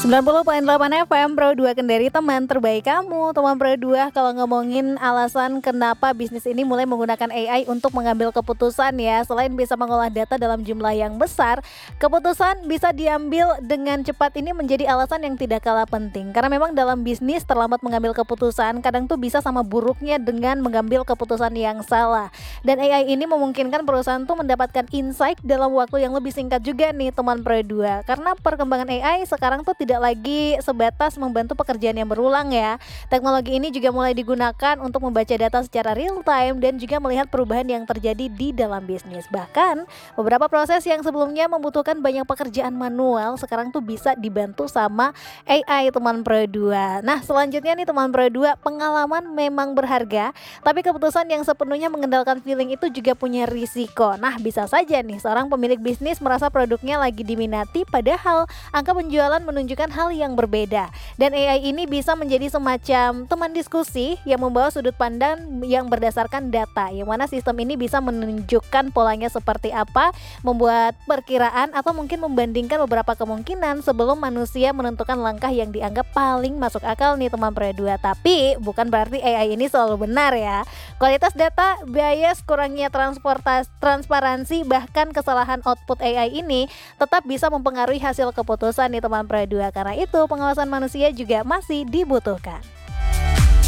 90,8 FM Pro 2 Kendari, teman terbaik kamu. Teman Pro 2, kalau ngomongin alasan kenapa bisnis ini mulai menggunakan AI untuk mengambil keputusan ya, selain bisa mengolah data dalam jumlah yang besar, keputusan bisa diambil dengan cepat ini menjadi alasan yang tidak kalah penting. Karena memang dalam bisnis terlambat mengambil keputusan kadang tuh bisa sama buruknya dengan mengambil keputusan yang salah. Dan AI ini memungkinkan perusahaan tuh mendapatkan insight dalam waktu yang lebih singkat juga nih teman Pro 2. Karena perkembangan AI sekarang tuh tidak lagi sebatas membantu pekerjaan yang berulang ya. Teknologi ini juga mulai digunakan untuk membaca data secara real time dan juga melihat perubahan yang terjadi di dalam bisnis. Bahkan beberapa proses yang sebelumnya membutuhkan banyak pekerjaan manual sekarang tuh bisa dibantu sama AI teman Pro 2. Nah, selanjutnya nih teman Pro 2, pengalaman memang berharga, tapi keputusan yang sepenuhnya mengandalkan feeling itu juga punya risiko. Nah, bisa saja nih seorang pemilik bisnis merasa produknya lagi diminati padahal angka penjualan menunjukkan hal yang berbeda. Dan AI ini bisa menjadi semacam teman diskusi yang membawa sudut pandang yang berdasarkan data, yang mana sistem ini bisa menunjukkan polanya seperti apa, membuat perkiraan atau mungkin membandingkan beberapa kemungkinan sebelum manusia menentukan langkah yang dianggap paling masuk akal nih teman Pro 2. Tapi bukan berarti AI ini selalu benar ya. Kualitas data, bias, kurangnya transparansi, bahkan kesalahan output AI ini tetap bisa mempengaruhi hasil keputusan nih teman Pro 2. Karena itu pengawasan manusia juga masih dibutuhkan.